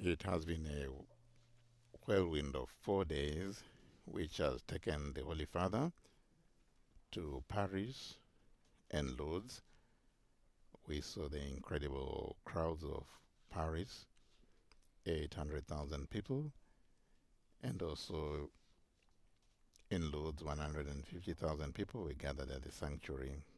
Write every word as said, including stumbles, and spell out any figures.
It has been a whirlwind of four days, which has taken the Holy Father to Paris and Lourdes. We saw the incredible crowds of Paris, eight hundred thousand people, and also in Lourdes, one hundred fifty thousand people. We gathered at the sanctuary